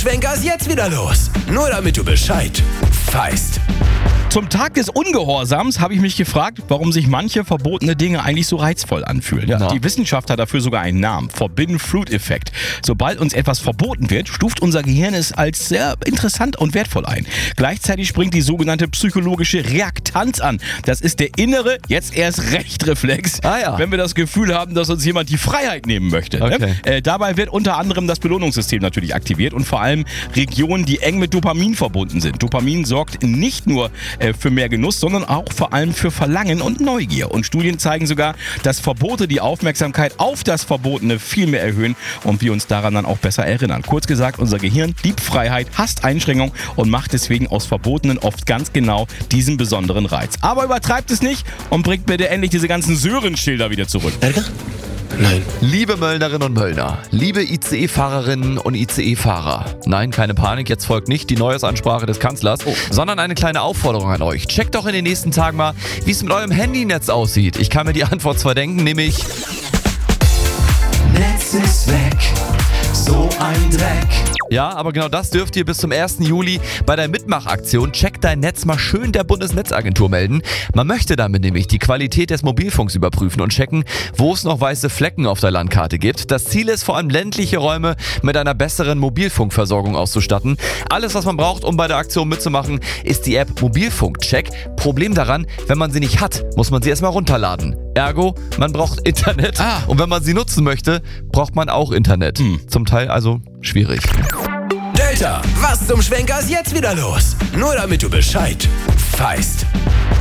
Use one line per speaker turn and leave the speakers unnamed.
Schwenker ist jetzt wieder los. Nur damit du Bescheid weißt.
Zum Tag des Ungehorsams habe ich mich gefragt, warum sich manche verbotene Dinge eigentlich so reizvoll anfühlen. Ja, die Wissenschaft hat dafür sogar einen Namen, Forbidden Fruit Effekt. Sobald uns etwas verboten wird, stuft unser Gehirn es als sehr interessant und wertvoll ein. Gleichzeitig springt die sogenannte psychologische Reaktanz an. Das ist der innere, jetzt erst Recht-Reflex, wenn wir das Gefühl haben, dass uns jemand die Freiheit nehmen möchte.
Okay.
Dabei wird unter anderem das Belohnungssystem natürlich aktiviert und vor allem Regionen, die eng mit Dopamin verbunden sind. Dopamin sorgt nicht nur für mehr Genuss, sondern auch vor allem für Verlangen und Neugier. Und Studien zeigen sogar, dass Verbote die Aufmerksamkeit auf das Verbotene viel mehr erhöhen und wir uns daran dann auch besser erinnern. Kurz gesagt, unser Gehirn liebt Freiheit, hasst Einschränkung und macht deswegen aus Verbotenen oft ganz genau diesen besonderen Reiz. Aber übertreibt es nicht und bringt bitte endlich diese ganzen Sörenschilder wieder zurück.
Ärger? Nein.
Liebe Möllnerinnen und Möllner, liebe ICE-Fahrerinnen und ICE-Fahrer. Nein, keine Panik, jetzt folgt nicht die Neuesansprache des Kanzlers, sondern eine kleine Aufforderung an euch. Checkt doch in den nächsten Tagen mal, wie es mit eurem Handynetz aussieht. Ich kann mir die Antwort zwar denken, nämlich
Netz ist weg, so ein Dreck.
ja, aber genau das dürft ihr bis zum 1. Juli bei der Mitmachaktion Check dein Netz mal schön der Bundesnetzagentur melden. Man möchte damit nämlich die Qualität des Mobilfunks überprüfen und checken, wo es noch weiße Flecken auf der Landkarte gibt. Das Ziel ist vor allem ländliche Räume mit einer besseren Mobilfunkversorgung auszustatten. Alles, was man braucht, um bei der Aktion mitzumachen, ist die App Mobilfunk-Check. Problem daran, wenn man sie nicht hat, muss man sie erstmal runterladen. Ergo, man braucht Internet. Und wenn man sie nutzen möchte, braucht man auch Internet. Zum Teil also schwierig.
Delta, was zum Schwenker ist jetzt wieder los? Nur damit du Bescheid weißt.